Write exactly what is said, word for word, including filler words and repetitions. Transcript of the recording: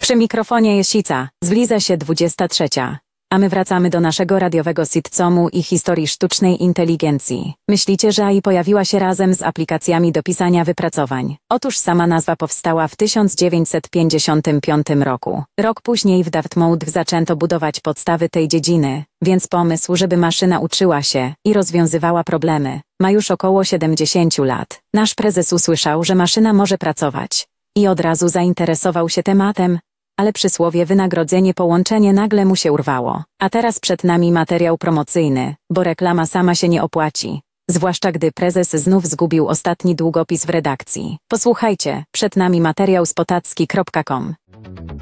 Przy mikrofonie jest Sica, zbliża się dwudziesta trzecia. A my wracamy do naszego radiowego sitcomu i historii sztucznej inteligencji. Myślicie, że A I pojawiła się razem z aplikacjami do pisania wypracowań? Otóż sama nazwa powstała w tysiąc dziewięćset pięćdziesiątym piątym roku. Rok później w Dartmouth zaczęto budować podstawy tej dziedziny, więc pomysł, żeby maszyna uczyła się i rozwiązywała problemy, ma już około siedemdziesiąt lat. Nasz prezes usłyszał, że maszyna może pracować i od razu zainteresował się tematem, ale przysłowie wynagrodzenie połączenie nagle mu się urwało. A teraz przed nami materiał promocyjny, bo reklama sama się nie opłaci. Zwłaszcza gdy prezes znów zgubił ostatni długopis w redakcji. Posłuchajcie, przed nami materiał z potacki kropka com.